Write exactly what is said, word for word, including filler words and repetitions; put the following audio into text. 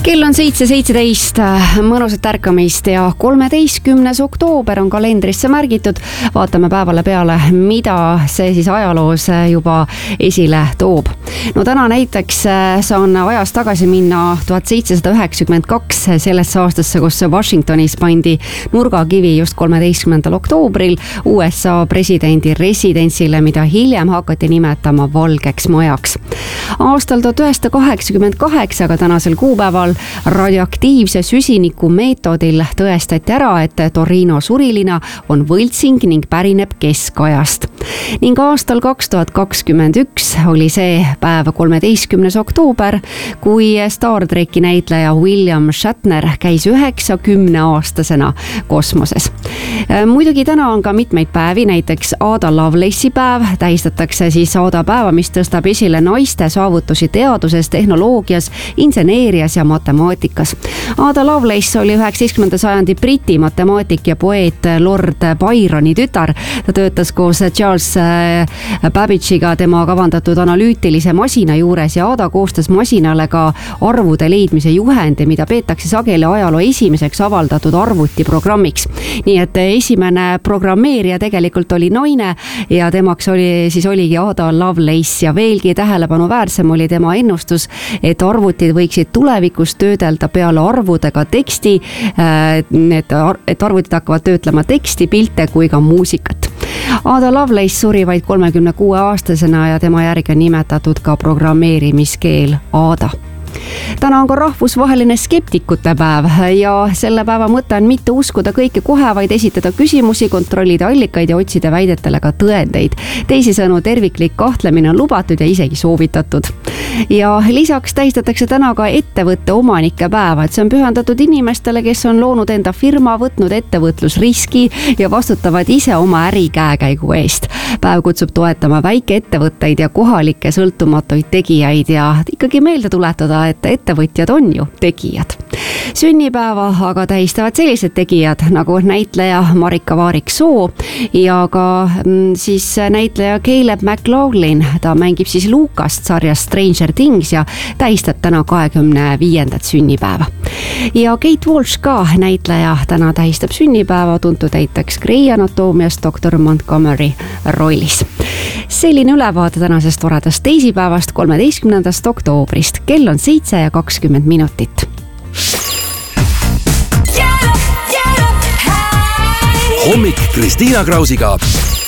kell on seitse seitseteist, mõnusat ärkamist ja kolmeteistkümnes oktoober on kalendrisse märgitud. Vaatame päevale peale, mida see siis ajaloos juba esile toob. No täna näiteks saan ajas tagasi minna tuhat seitsesada üheksakümmend kaks sellesse aastasse, kus Washingtonis pandi nurgakivi just kolmeteistkümnendal oktoobril U S A presidendi residentsile, mida hiljem hakati nimetama Valgeks majaks. Aastal tuhat üheksasada kaheksakümmend kaheksa, aga tänasel kuupäeval radioaktiivse süsiniku meetodil tõestati ära, et Torino surilina on võltsing ning pärineb keskajast. Ning aastal kaks tuhat kakskümmend üks oli see päev kolmeteistkümnes oktoober, kui Star Treki näitleja William Shatner käis üheksakümne aastasena kosmoses. Muidugi täna on ka mitmeid päevi, näiteks Ada Lovelace'i päev, tähistatakse siis Ada päeva, mis tõstab esile naiste saavutusi teaduses, tehnoloogias, inseneerias ja matemaatikas. Ada Lovelace oli üheksateistkümnenda sajandi Briti matemaatik ja poeet Lord Byroni tütar. Ta töötas koos Charles Babbage'iga tema kavandatud analüütilise masina juures ja Ada koostas masinale ka arvude leidmise juhendi, mida peetakse sageli ajaloo esimeseks avaldatud arvutiprogrammiks. Nii et esimene programmeerija tegelikult oli naine ja temaks oli, siis oligi Ada Lovelace ja veelgi tähelepanuväärsem oli tema ennustus, et arvutid võiksid tulevikus töödelda peale arvudega teksti, et, et arvutid hakkavad töötlema teksti, pilte kui ka muusikat. Ada Lovelace suri vaid kolmekümne kuue aastasena ja tema järgi on nimetatud ka programmeerimiskeel Ada. Täna on ka rahvusvaheline skeptikute päev ja selle päeva mõte on mitte uskuda kõike kohe, vaid esitada küsimusi, kontrollida allikaid ja otsida väidetele ka tõendeid. Teisisõnu, terviklik kahtlemine on lubatud ja isegi soovitatud. Ja lisaks tähistatakse täna ka ettevõtte omanike päeva, et see on pühendatud inimestele, kes on loonud enda firma, võtnud ettevõtlusriski ja vastutavad ise oma äri käekäigu eest. Päev kutsub toetama väikeettevõtteid ja kohalikke sõltumatuid tegijaid ja ikkagi meelde tuletada, et ettevõtjad on ju tegijad. Sünnipäeva aga tähistavad sellised tegijad nagu näitleja Marika Vaarik-Soo ja ka siis näitleja Caleb McLaughlin. Ta mängib siis Lucast sarjast Stranger Things ja tähistab täna kahekümne viiendat sünnipäeva. Ja Kate Walsh ka näitleja täna tähistab sünnipäeva, tuntud näiteks Grey Anatoomiast doktor Montgomery rollis. Selline ülevaade tänasest toredast teisipäevast, kolmeteistkümnendast oktoobrist. Kell on seitse ja kakskümmend minutit. Hommik Kristiina Krausiga.